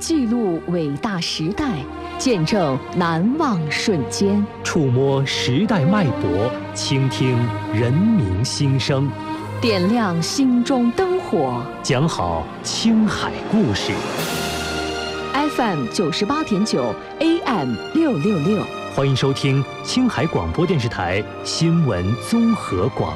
记录伟大时代，见证难忘瞬间， 触摸时代脉搏，倾听人民心声， 点亮心中灯火， 讲好青海故事。 FM 98.9 AM 666， 欢迎收听青海广播电视台新闻综合广